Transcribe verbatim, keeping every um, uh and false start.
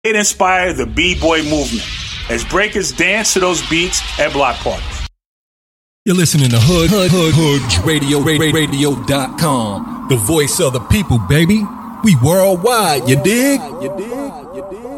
It inspired the B-boy movement as breakers dance to those beats at block parties. You're listening to Hood Hood Hood Hood Radio Radio dot com, the voice of the people, baby. We worldwide, you dig? You dig? You dig?